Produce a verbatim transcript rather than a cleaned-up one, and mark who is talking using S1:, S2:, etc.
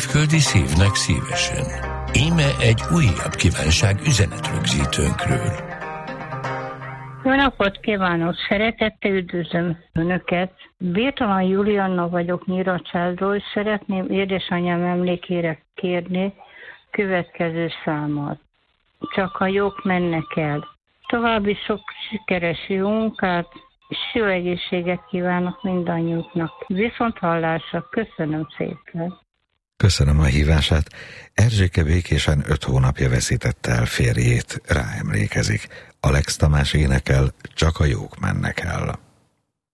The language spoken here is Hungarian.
S1: küldi szívnek szívesen. Íme egy újabb kívánság üzenetrögzítőnkről.
S2: Jó napot kívánok! Szeretettel üdvözlöm Önöket. Birtalan Julianna vagyok Nyíracsászról, és szeretném édesanyám emlékére kérni következő számot. Csak a jók mennek el. További sok sikeres jó munkát, és jó egészséget kívánok mindannyiuknak. Viszont hallásra, köszönöm szépen!
S3: Köszönöm a hívását. Erzséke békésen öt hónapja veszítette el férjét, ráemlékezik. Alex Tamás énekel, Csak a jók mennek el.